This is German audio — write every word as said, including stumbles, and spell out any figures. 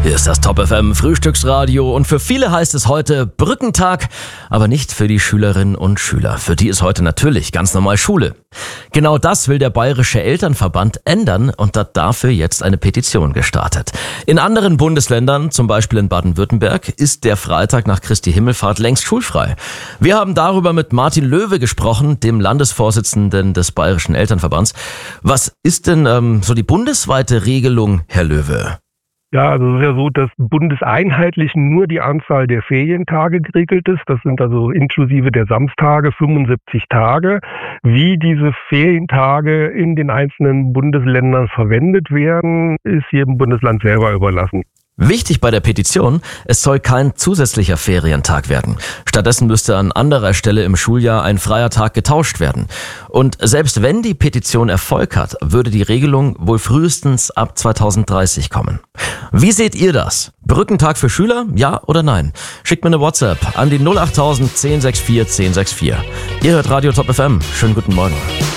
Hier ist das Top F M Frühstücksradio und für viele heißt es heute Brückentag, aber nicht für die Schülerinnen und Schüler. Für die ist heute natürlich ganz normal Schule. Genau das will der Bayerische Elternverband ändern und hat dafür jetzt eine Petition gestartet. In anderen Bundesländern, zum Beispiel in Baden-Württemberg, ist der Freitag nach Christi Himmelfahrt längst schulfrei. Wir haben darüber mit Martin Löwe gesprochen, dem Landesvorsitzenden des Bayerischen Elternverbands. Was ist denn ähm, so die bundesweite Regelung, Herr Löwe? Ja, also es ist ja so, dass bundeseinheitlich nur die Anzahl der Ferientage geregelt ist. Das sind also inklusive der Samstage fünfundsiebzig Tage. Wie diese Ferientage in den einzelnen Bundesländern verwendet werden, ist jedem Bundesland selber überlassen. Wichtig bei der Petition, es soll kein zusätzlicher Ferientag werden. Stattdessen müsste an anderer Stelle im Schuljahr ein freier Tag getauscht werden. Und selbst wenn die Petition Erfolg hat, würde die Regelung wohl frühestens ab zweitausenddreißig kommen. Wie seht ihr das? Brückentag für Schüler? Ja oder nein? Schickt mir eine WhatsApp an die null acht null null eins null sechs vier eins sechs vier. Ihr hört Radio Top F M. Schönen guten Morgen.